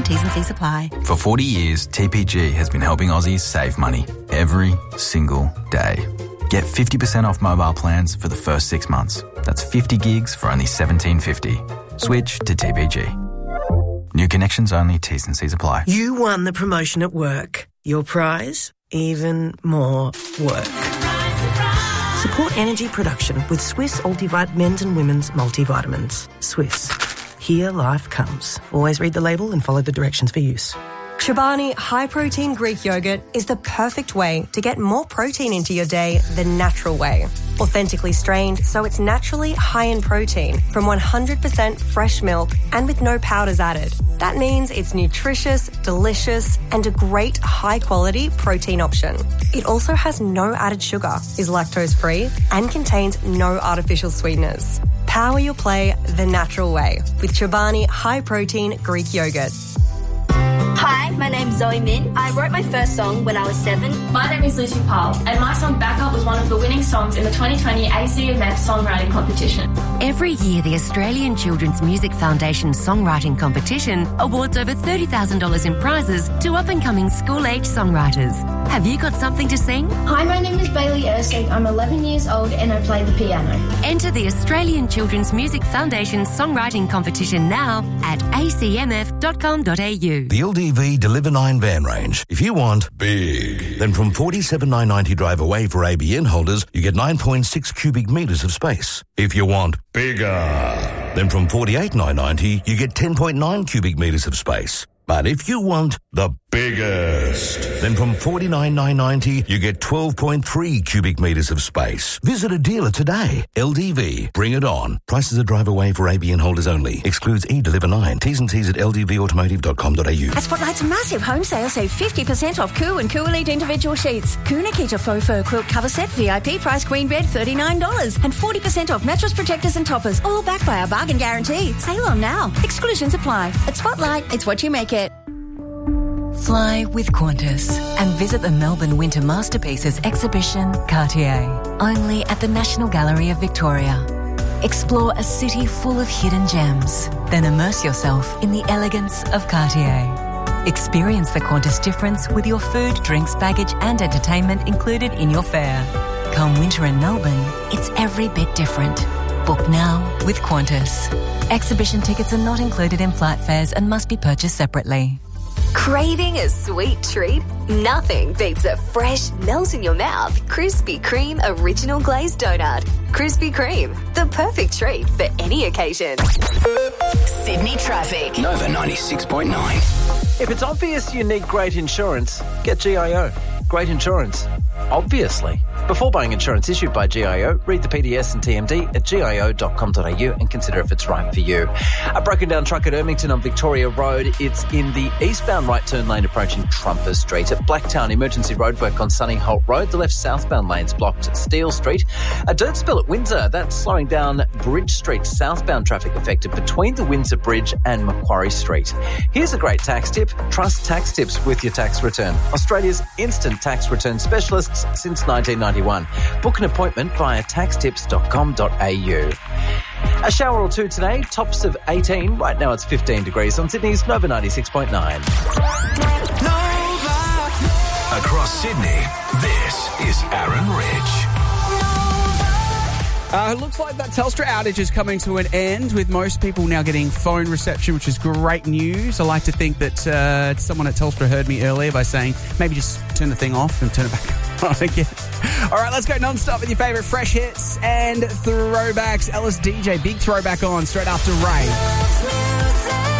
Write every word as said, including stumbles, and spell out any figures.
nine, T's and C's apply. For forty years, T P G has been helping Aussies save money every single day. Get fifty percent off mobile plans for the first six months. That's fifty gigs for only seventeen fifty. Switch to T P G. New connections only, T's and C's apply. You won the promotion at work. Your prize? Even more work. Support energy production with Swiss Ultivite men's and women's multivitamins. Swiss. Here life comes. Always read the label and follow the directions for use. Chobani high-protein Greek yogurt is the perfect way to get more protein into your day the natural way. Authentically strained, so it's naturally high in protein from one hundred percent fresh milk and with no powders added. That means it's nutritious, delicious, and a great high-quality protein option. It also has no added sugar, is lactose-free, and contains no artificial sweeteners. Power your play the natural way with Chobani high-protein Greek yogurt. Hi, my name's Zoe Min. I wrote my first song when I was seven. My name is Lucy Powell, and my song Backup was one of the winning songs in the twenty twenty A C M F Songwriting Competition. Every year, the Australian Children's Music Foundation Songwriting Competition awards over thirty thousand dollars in prizes to up-and-coming school-age songwriters. Have you got something to sing? Hi, my name is Bailey Erskine. I'm eleven years old and I play the piano. Enter the Australian Children's Music Foundation Songwriting Competition now at a c m f dot com dot a u. The L D V Deliver nine van range. If you want big, then from forty-seven thousand nine hundred ninety drive away for A B N holders, you get nine point six cubic metres of space. If you want bigger, then from forty-eight thousand nine hundred ninety, you get ten point nine cubic metres of space. But if you want the biggest, then from forty-nine thousand nine hundred ninety, you get twelve point three cubic metres of space. Visit a dealer today. L D V, bring it on. Prices are drive away for A B N holders only. Excludes e-Deliver nine. T's and C's at l d v automotive dot com dot a u. At Spotlight's massive home sale, save fifty percent off Coo and Coo Elite individual sheets. Coo Nikita faux fur quilt cover set, V I P price queen bed, thirty-nine dollars. And forty percent off mattress protectors and toppers, all backed by our bargain guarantee. Sale on now. Exclusions apply. At Spotlight, it's what you make it. Fly with Qantas and visit the Melbourne Winter Masterpieces exhibition, Cartier, only at the National Gallery of Victoria. Explore a city full of hidden gems, then immerse yourself in the elegance of Cartier. Experience the Qantas difference with your food, drinks, baggage and entertainment included in your fare. Come winter in Melbourne, it's every bit different. Book now with Qantas. Exhibition tickets are not included in flight fares and must be purchased separately. Craving a sweet treat? Nothing beats a fresh, melt-in-your-mouth Krispy Kreme Original Glazed Donut. Krispy Kreme, the perfect treat for any occasion. Sydney traffic. Nova ninety-six point nine. If it's obvious you need great insurance, get G I O. Great insurance. Obviously. Before buying insurance issued by G I O, read the P D S and T M D at g i o dot com dot a u and consider if it's right for you. A broken down truck at Ermington on Victoria Road. It's in the eastbound right turn lane approaching Trumper Street. At Blacktown, emergency roadwork on Sunny Holt Road. The left southbound lane's blocked at Steele Street. A dirt spill at Windsor. That's slowing down Bridge Street. Southbound traffic affected between the Windsor Bridge and Macquarie Street. Here's a great tax tip. Trust Tax Tips with your tax return. Australia's instant tax return specialists since nineteen ninety-one. Book an appointment via tax tips dot com dot a u. A shower or two today, tops of eighteen. Right now it's fifteen degrees on Sydney's Nova ninety-six point nine. Across Sydney, this is Aaron Rich. Uh, it looks like that Telstra outage is coming to an end, with most people now getting phone reception, which is great news. I like to think that uh, someone at Telstra heard me earlier by saying maybe just turn the thing off and turn it back on again. All right, let's go non-stop with your favourite fresh hits and throwbacks. Ellis D J, big throwback on straight after Ray.